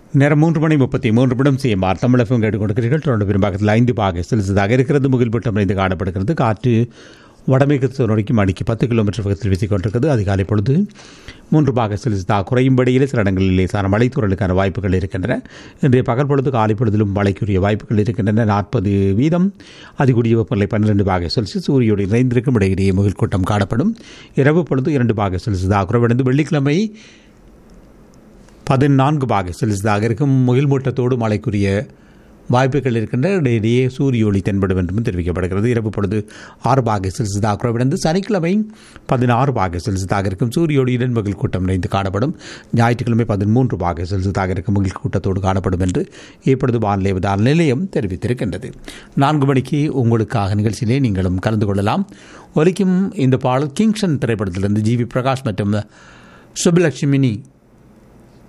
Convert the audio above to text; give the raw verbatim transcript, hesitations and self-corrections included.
நேரம் மூன்று மணி முப்பத்தி மூன்று நிமிடம் செய்யுமாறு தமிழகம் கேட்டுக் கொடுக்கிறீர்கள். தொடர்ந்து பெரும்பாகத்தில் ஐந்து பாக செலுத்ததாக இருக்கிறது. முகில் பட்டம் இணைந்து காணப்படுகிறது. காற்று வடமேற்கு நோக்கி மணிக்கு பத்து கிலோமீட்டர் வேகத்தில் வீசிக் கொண்டிருக்கிறது. அதிகாலை பொழுது மூன்று பாக செலுத்தாக குறையும்படியிலே சில இடங்களில் லேசான மழைத்தூரலுக்கான வாய்ப்புகள் இருக்கின்றன. இன்றைய பகல் பொழுது காலை பொழுதிலும் மழைக்குரிய வாய்ப்புகள் இருக்கின்றன. நாற்பது வீதம் அதிகூடிய வெப்பநிலை பன்னிரண்டு பாக செல்சியஸ். சூரியோடு இணைந்திருக்கும் இடையிடையே முகில் கூட்டம் காணப்படும். இரவு பொழுது இரண்டு பாக செல்சியஸாக குறைவடைந்து வெள்ளிக்கிழமை பதினான்கு பாக செல்சியஸாக இருக்கும். முகில் மூட்டத்தோடு மழைக்குரிய வாய்ப்புகள் இருக்கின்ற இடையிடையே சூரிய ஒளி தென்படும் என்றும் தெரிவிக்கப்படுகிறது. இரவு பொழுது ஆறு பாக செல்சியஸாக குறைவடைந்து சனிக்கிழமை பதினாறு பாக செல்சியஸாக இருக்கும். சூரிய ஒளியுடன் முகில் கூட்டம் நிறைந்து காணப்படும். ஞாயிற்றுக்கிழமை பதிமூன்று பாக செல்சியஸாக இருக்கும் முகில் கூட்டத்தோடு காணப்படும் என்று இப்பொழுது வானிலை ஆய்வு நிலையம் தெரிவித்திருக்கின்றது. நான்கு மணிக்கு உங்களுக்காக நிகழ்ச்சியிலே நீங்களும் கலந்து கொள்ளலாம். ஒலிக்கும் இந்த பாடல் கிங்ஷன் திரைப்படத்திலிருந்து ஜி வி பிரகாஷ் மற்றும் சுப்புலட்சுமினி